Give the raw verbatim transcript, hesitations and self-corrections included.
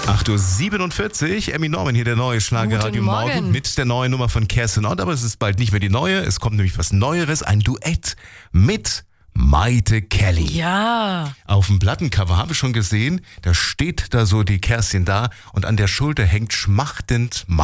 acht Uhr siebenundvierzig, Emmy Norman hier, der neue Schlagerradio Guten Morgen. Morgen mit der neuen Nummer von Kerstin Ott, aber es ist bald nicht mehr die neue, es kommt nämlich was Neueres, ein Duett mit Mayte Kelly. Ja. Auf dem Plattencover habe ich schon gesehen, da steht da so die Kerstin da und an der Schulter hängt schmachtend